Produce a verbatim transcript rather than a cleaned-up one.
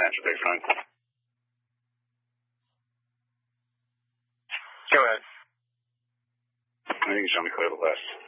Dispatch, Big Front. Go ahead. I think you show me clear the west.